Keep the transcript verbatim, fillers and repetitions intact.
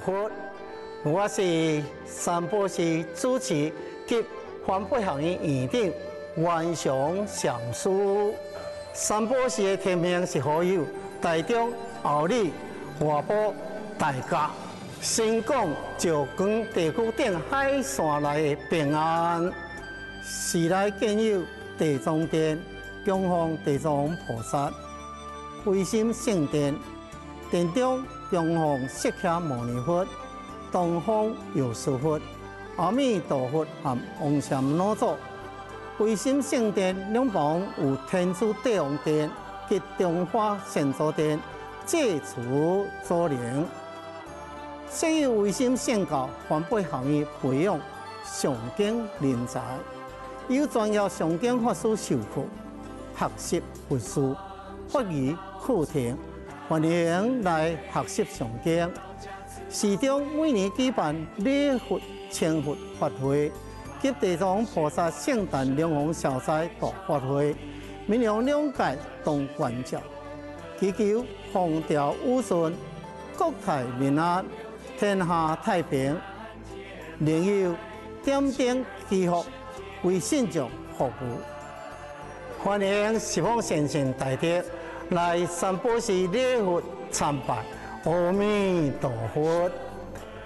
佛，我是三宝寺主持及环保行业院长袁祥上师。三宝寺的天命是好友台中、后里、外埔、大甲、新港、石冈地区等海线内的平安。寺内建有地藏殿，供奉地藏王菩萨；唯心圣殿，殿中供奉释迦牟尼佛、东方药师佛、阿弥陀佛和王禅老祖。唯心圣殿两旁有天主地王殿及中华神祖殿，借此祖灵。设有唯心圣教环保行业培养上经人才，有专业上经法师授课，学习佛事、法语课程，欢迎来学习上经。寺中每年举办礼佛、千佛法会。及地藏王菩萨圣诞龙王消灾大法会，民众谅解同关照，祈求风调雨顺、国泰民安、天下太平，另有点灯祈福，为信众服务。欢迎十方善信大德来三宝寺礼佛参拜，阿弥陀佛。